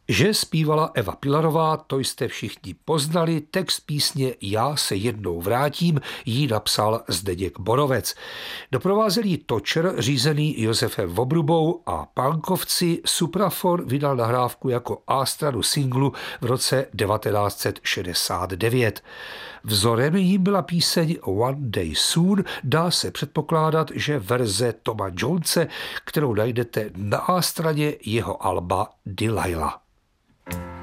Že zpívala Eva Pilarová, to jste všichni poznali, text písně Já se jednou vrátím ji napsal Zdeněk Borovec. Doprovázel ji točer řízený Josefem Vobrubou a Pankovci. Suprafon vydal nahrávku jako A-stranu singlu v roce 1969. Vzorem jim byla píseň One Day Soon, dá se předpokládat, že verze Toma Jonese, kterou najdete na A-straně jeho alba Delilah.